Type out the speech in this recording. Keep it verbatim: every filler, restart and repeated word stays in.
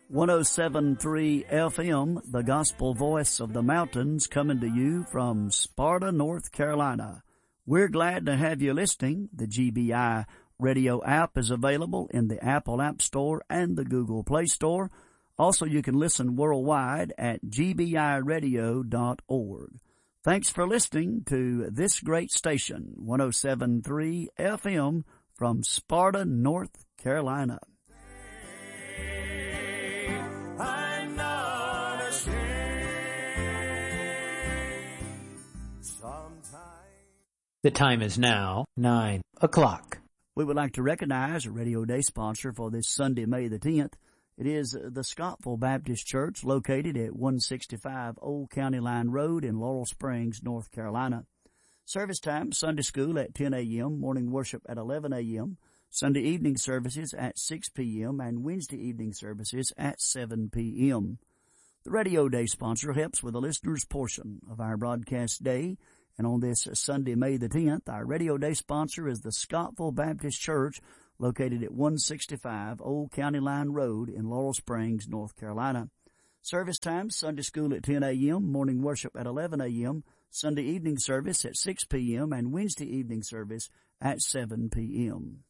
one oh seven point three F M, the gospel voice of the mountains, coming to you from Sparta, North Carolina. We're glad to have you listening. The G B I radio app is available in the Apple App Store and the Google Play Store. Also, you can listen worldwide at g b i radio dot org. Thanks for listening to this great station, one oh seven point three F M from Sparta, North Carolina. I'm not ashamed. The time is now nine o'clock. We would like to recognize a Radio Day sponsor for this Sunday, May the tenth. It is the Scottville Baptist Church, located at one sixty-five Old County Line Road in Laurel Springs, North Carolina. Service time, Sunday school at ten a.m., morning worship at eleven a.m., Sunday evening services at six p.m., and Wednesday evening services at seven p.m. The Radio Day sponsor helps with the listener's portion of our broadcast day, and on this Sunday, May the tenth, our Radio Day sponsor is the Scottville Baptist Church, located at one sixty-five Old County Line Road in Laurel Springs, North Carolina. Service time, Sunday school at ten a.m., morning worship at eleven a.m., Sunday evening service at six p.m., and Wednesday evening service at seven p.m.